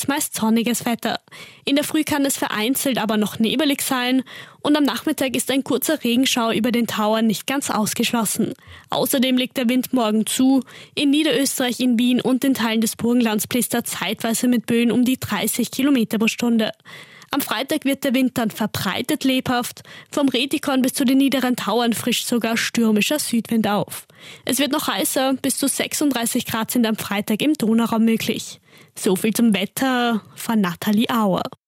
bis meist sonniges Wetter. In der Früh kann es vereinzelt aber noch nebelig sein und am Nachmittag ist ein kurzer Regenschauer über den Tauern nicht ganz ausgeschlossen. Außerdem legt der Wind morgen zu. In Niederösterreich, in Wien und in Teilen des Burgenlands bläst er zeitweise mit Böen um die 30 Kilometer pro Stunde. Am Freitag wird der Wind dann verbreitet lebhaft. Vom Retikon bis zu den niederen Tauern frischt sogar stürmischer Südwind auf. Es wird noch heißer, bis zu 36 Grad sind am Freitag im Donauraum möglich. So viel zum Wetter von Nathalie Auer.